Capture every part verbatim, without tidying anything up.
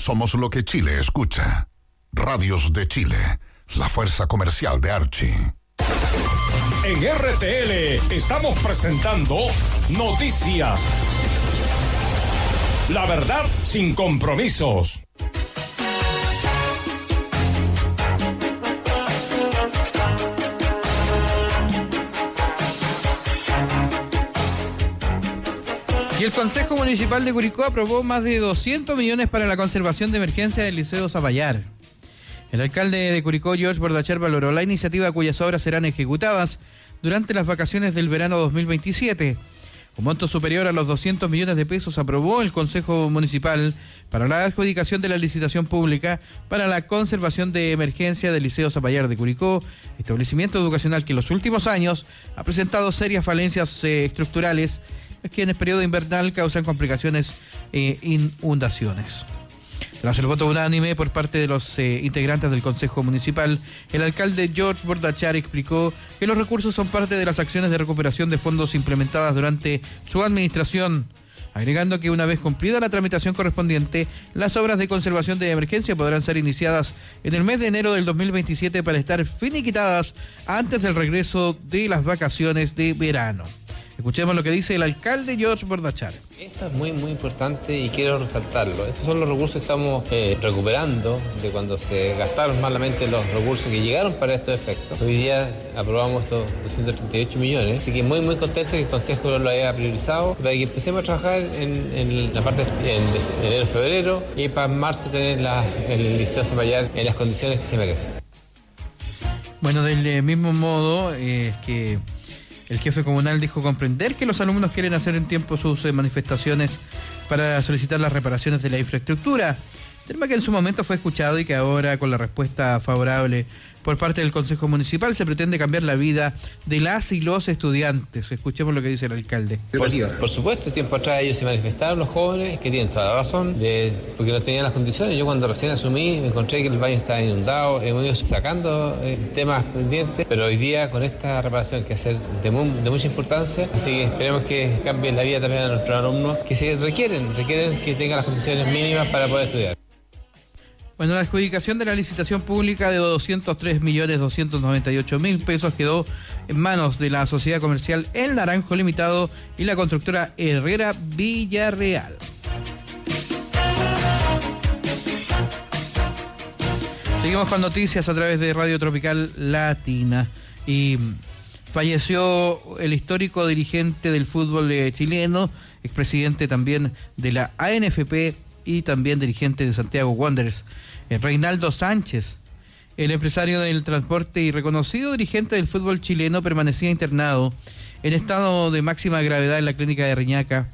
Somos lo que Chile escucha. Radios de Chile, la fuerza comercial de Archie. En R T L estamos presentando Noticias. La verdad sin compromisos. Y el Consejo Municipal de Curicó aprobó más de doscientos millones para la conservación de emergencia del Liceo Zapallar. El alcalde de Curicó, George Bordachar, valoró la iniciativa cuyas obras serán ejecutadas durante las vacaciones del verano dos mil veintisiete. Un monto superior a los doscientos millones de pesos aprobó el Consejo Municipal para la adjudicación de la licitación pública para la conservación de emergencia del Liceo Zapallar de Curicó, establecimiento educacional que en los últimos años ha presentado serias falencias eh, estructurales que en el periodo invernal causan complicaciones e inundaciones. Tras el voto unánime por parte de los eh, integrantes del Consejo Municipal, el alcalde George Bordachar explicó que los recursos son parte de las acciones de recuperación de fondos implementadas durante su administración, agregando que una vez cumplida la tramitación correspondiente, las obras de conservación de emergencia podrán ser iniciadas en el mes de enero del dos mil veintisiete para estar finiquitadas antes del regreso de las vacaciones de verano. Escuchemos lo que dice el alcalde George Bordachar. Eso es muy, muy importante y quiero resaltarlo. Estos son los recursos que estamos eh, recuperando de cuando se gastaron malamente los recursos que llegaron para estos efectos. Hoy día aprobamos estos doscientos treinta y ocho millones, así que muy, muy contento que el Consejo lo haya priorizado para que empecemos a trabajar en, en la parte de enero, febrero y para marzo tener la, el Liceo Zapallar en las condiciones que se merecen. Bueno, del mismo modo, eh, es que el jefe comunal dijo comprender que los alumnos quieren hacer en tiempo sus eh, manifestaciones para solicitar las reparaciones de la infraestructura, tema que en su momento fue escuchado y que ahora, con la respuesta favorable por parte del Consejo Municipal, se pretende cambiar la vida de las y los estudiantes. Escuchemos lo que dice el alcalde. Por, por supuesto, tiempo atrás ellos se manifestaron, los jóvenes, que tienen toda la razón, de, porque no tenían las condiciones. Yo cuando recién asumí me encontré que el baño estaba inundado, hemos ido sacando eh, temas pendientes, pero hoy día con esta reparación que hacer de, muy, de mucha importancia, así que esperemos que cambien la vida también a nuestros alumnos, que se requieren, requieren que tengan las condiciones mínimas para poder estudiar. Bueno, la adjudicación de la licitación pública de doscientos tres millones doscientos noventa y ocho mil pesos quedó en manos de la sociedad comercial El Naranjo Limitado y la constructora Herrera Villarreal. Seguimos con noticias a través de Radio Tropical Latina. Y falleció el histórico dirigente del fútbol chileno, expresidente también de la A N F P y también dirigente de Santiago Wanderers, Reinaldo Sánchez. El empresario del transporte y reconocido dirigente del fútbol chileno permanecía internado en estado de máxima gravedad en la clínica de Reñaca.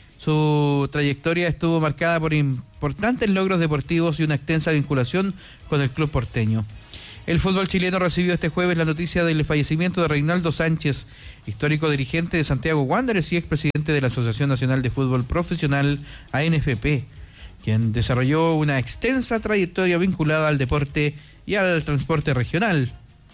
Su trayectoria estuvo marcada por importantes logros deportivos y una extensa vinculación con el club porteño. El fútbol chileno recibió este jueves la noticia del fallecimiento de Reinaldo Sánchez, histórico dirigente de Santiago Wanderers y expresidente de la Asociación Nacional de Fútbol Profesional, A N F P, quien desarrolló una extensa trayectoria vinculada al deporte y al transporte regional.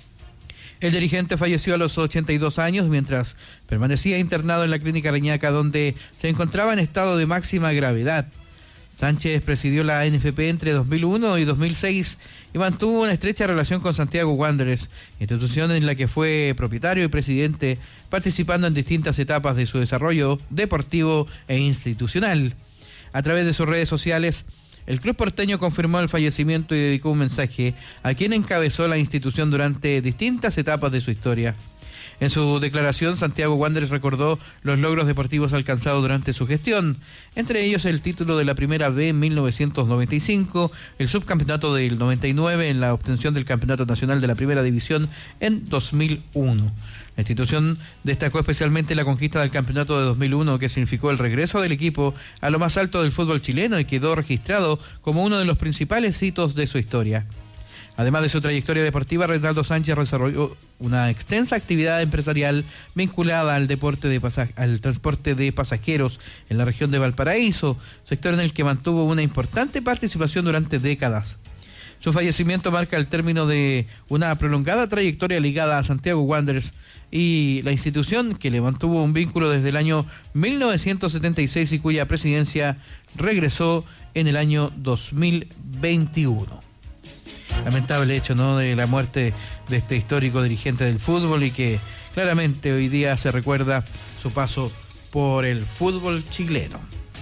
El dirigente falleció a los ochenta y dos años mientras permanecía internado en la clínica Reñaca, donde se encontraba en estado de máxima gravedad. Sánchez presidió la A N F P entre dos mil uno y dos mil seis y mantuvo una estrecha relación con Santiago Wanderers, institución en la que fue propietario y presidente, participando en distintas etapas de su desarrollo deportivo e institucional. A través de sus redes sociales, el club porteño confirmó el fallecimiento y dedicó un mensaje a quien encabezó la institución durante distintas etapas de su historia. En su declaración, Santiago Wanderers recordó los logros deportivos alcanzados durante su gestión, entre ellos el título de la Primera B en mil novecientos noventa y cinco, el subcampeonato del noventa y nueve en la obtención del Campeonato Nacional de la Primera División en dos mil uno. La institución destacó especialmente la conquista del campeonato de dos mil uno, que significó el regreso del equipo a lo más alto del fútbol chileno y quedó registrado como uno de los principales hitos de su historia. Además de su trayectoria deportiva, Reinaldo Sánchez desarrolló una extensa actividad empresarial vinculada al deporte de pasaj- al transporte de pasajeros en la región de Valparaíso, sector en el que mantuvo una importante participación durante décadas. Su fallecimiento marca el término de una prolongada trayectoria ligada a Santiago Wanderers y la institución que le mantuvo un vínculo desde el año mil novecientos setenta y seis y cuya presidencia regresó en el año dos mil veintiuno. Lamentable hecho, ¿no?, de la muerte de este histórico dirigente del fútbol y que claramente hoy día se recuerda su paso por el fútbol chileno.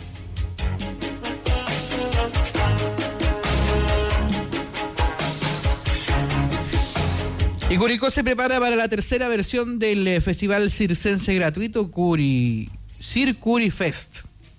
Y Curicó se prepara para la tercera versión del festival circense gratuito Curi, Circuri Fest.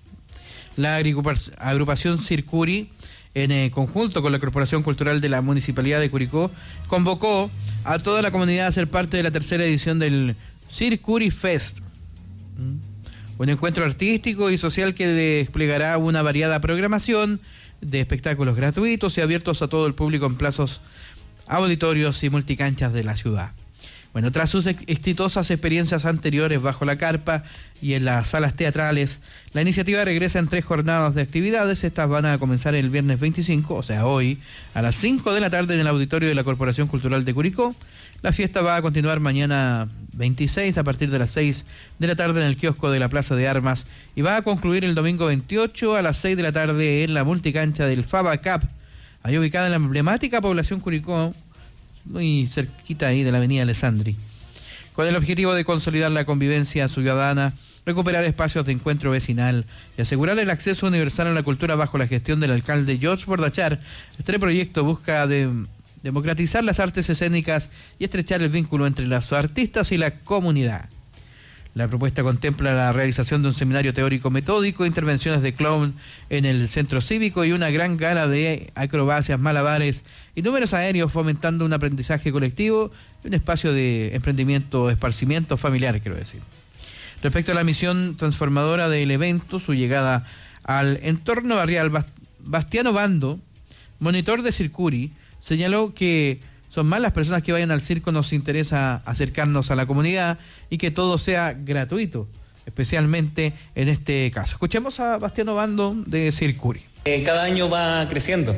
La agrupación Circuri, en eh, conjunto con la Corporación Cultural de la Municipalidad de Curicó, convocó a toda la comunidad a ser parte de la tercera edición del Circuri Fest. ¿Mm? Un encuentro artístico y social que desplegará una variada programación de espectáculos gratuitos y abiertos a todo el público en plazos, auditorios y multicanchas de la ciudad. Bueno, tras sus exitosas experiencias anteriores bajo la carpa y en las salas teatrales, la iniciativa regresa en tres jornadas de actividades. Estas van a comenzar el viernes veinticinco, o sea hoy, a las cinco de la tarde en el auditorio de la Corporación Cultural de Curicó. La fiesta va a continuar mañana veintiséis a partir de las seis de la tarde en el kiosco de la Plaza de Armas y va a concluir el domingo veintiocho a las seis de la tarde en la multicancha del Faba Cup, ahí ubicada en la emblemática población Curicó, muy cerquita ahí de la avenida Alessandri, con el objetivo de consolidar la convivencia ciudadana, recuperar espacios de encuentro vecinal y asegurar el acceso universal a la cultura bajo la gestión del alcalde George Bordachar. Este proyecto busca de democratizar las artes escénicas y estrechar el vínculo entre los artistas y la comunidad. La propuesta contempla la realización de un seminario teórico metódico, intervenciones de clown en el centro cívico y una gran gala de acrobacias, malabares y números aéreos, fomentando un aprendizaje colectivo y un espacio de emprendimiento, esparcimiento familiar, quiero decir. Respecto a la misión transformadora del evento, su llegada al entorno barrial, Bastiano Bando, monitor de Circuri, señaló que son más las personas que vayan al circo, nos interesa acercarnos a la comunidad y que todo sea gratuito, especialmente en este caso. Escuchemos a Bastiano Bando de Circuri. Eh, cada año va creciendo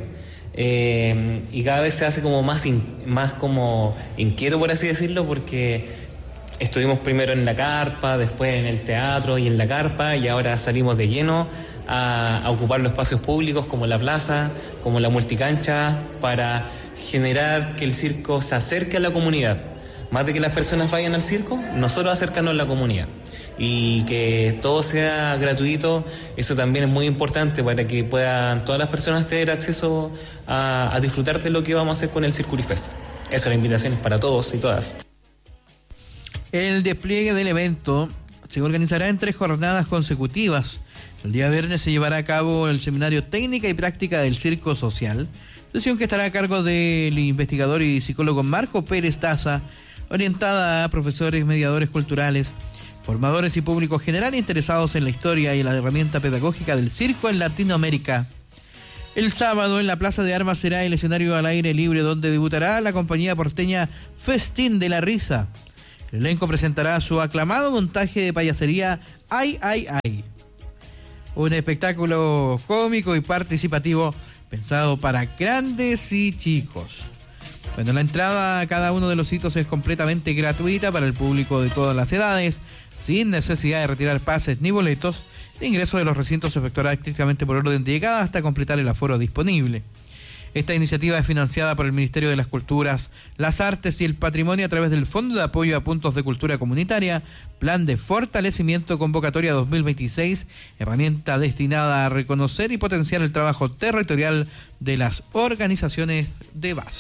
eh, y cada vez se hace como más, in, más como inquieto, por así decirlo, porque estuvimos primero en la carpa, después en el teatro y en la carpa, y ahora salimos de lleno a, a ocupar los espacios públicos como la plaza, como la multicancha, para generar que el circo se acerque a la comunidad. Más de que las personas vayan al circo, nosotros acercarnos a la comunidad. Y que todo sea gratuito, eso también es muy importante para que puedan todas las personas tener acceso a, a disfrutar de lo que vamos a hacer con el Circuri Fest. Eso, la invitación es para todos y todas. El despliegue del evento se organizará en tres jornadas consecutivas. El día viernes se llevará a cabo el seminario Técnica y Práctica del Circo Social, sesión que estará a cargo del investigador y psicólogo Marco Pérez Taza, orientada a profesores, mediadores culturales, formadores y público general interesados en la historia y la herramienta pedagógica del circo en Latinoamérica. El sábado en la Plaza de Armas será el escenario al aire libre donde debutará la compañía porteña Festín de la Risa. El elenco presentará su aclamado montaje de payasería Ay, Ay, Ay. Un espectáculo cómico y participativo pensado para grandes y chicos. Bueno, la entrada a cada uno de los sitios es completamente gratuita para el público de todas las edades, sin necesidad de retirar pases ni boletos. El ingreso de los recintos se efectuará estrictamente por orden de llegada hasta completar el aforo disponible. Esta iniciativa es financiada por el Ministerio de las Culturas, las Artes y el Patrimonio a través del Fondo de Apoyo a Puntos de Cultura Comunitaria, Plan de Fortalecimiento Convocatoria dos mil veintiséis, herramienta destinada a reconocer y potenciar el trabajo territorial de las organizaciones de base.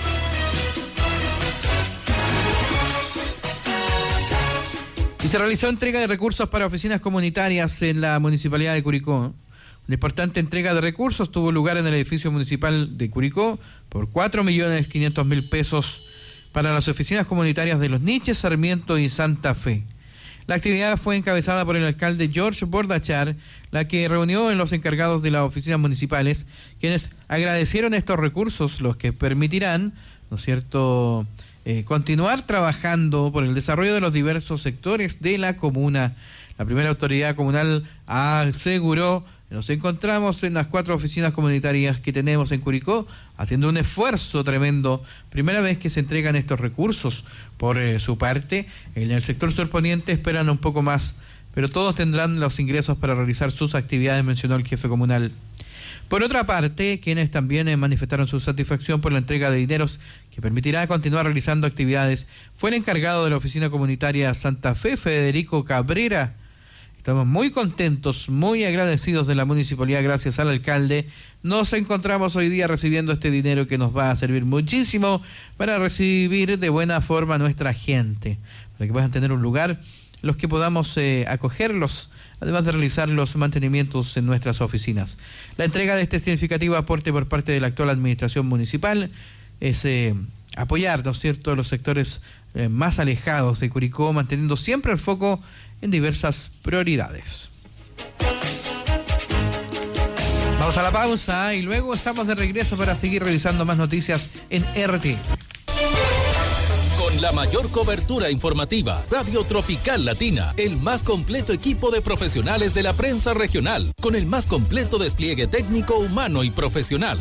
Y se realizó entrega de recursos para oficinas comunitarias en la Municipalidad de Curicó. Una importante entrega de recursos tuvo lugar en el edificio municipal de Curicó por cuatro millones quinientos mil pesos para las oficinas comunitarias de Los Niches, Sarmiento y Santa Fe. La actividad fue encabezada por el alcalde George Bordachar, la que reunió en los encargados de las oficinas municipales, quienes agradecieron estos recursos, los que permitirán, ¿no es cierto?, eh, continuar trabajando por el desarrollo de los diversos sectores de la comuna. La primera autoridad comunal aseguró: nos encontramos en las cuatro oficinas comunitarias que tenemos en Curicó haciendo un esfuerzo tremendo. Primera vez que se entregan estos recursos. Por eh, su parte, en el sector surponiente esperan un poco más, pero todos tendrán los ingresos para realizar sus actividades, mencionó el jefe comunal. Por otra parte, quienes también eh, manifestaron su satisfacción por la entrega de dineros que permitirá continuar realizando actividades fue el encargado de la Oficina Comunitaria Santa Fe, Federico Cabrera. Estamos muy contentos, muy agradecidos de la municipalidad, gracias al alcalde. Nos encontramos hoy día recibiendo este dinero que nos va a servir muchísimo para recibir de buena forma a nuestra gente, para que puedan tener un lugar los que podamos eh, acogerlos, además de realizar los mantenimientos en nuestras oficinas. La entrega de este significativo aporte por parte de la actual administración municipal es eh, apoyar, ¿no es cierto?, los sectores eh, más alejados de Curicó, manteniendo siempre el foco en diversas prioridades. Vamos a la pausa y luego estamos de regreso para seguir revisando más noticias en R T. Con la mayor cobertura informativa, Radio Tropical Latina, el más completo equipo de profesionales de la prensa regional, con el más completo despliegue técnico, humano y profesional.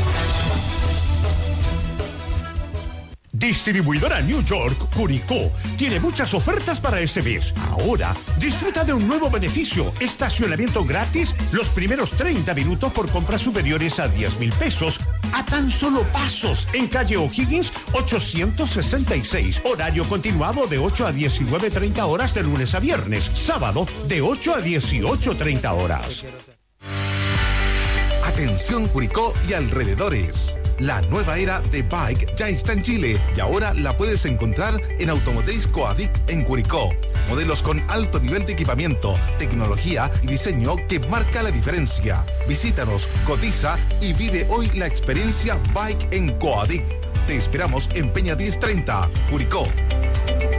Distribuidora New York, Curicó, tiene muchas ofertas para este mes. Ahora, disfruta de un nuevo beneficio, estacionamiento gratis los primeros treinta minutos por compras superiores a diez mil pesos, a tan solo pasos, en calle O'Higgins ochocientos sesenta y seis, horario continuado de ocho a diecinueve treinta horas de lunes a viernes, sábado de ocho a dieciocho treinta horas. Atención Curicó y alrededores. La nueva era de Bike ya está en Chile y ahora la puedes encontrar en Automotriz Coadic en Curicó. Modelos con alto nivel de equipamiento, tecnología y diseño que marca la diferencia. Visítanos, cotiza y vive hoy la experiencia Bike en Coadic. Te esperamos en Peña diez treinta, Curicó.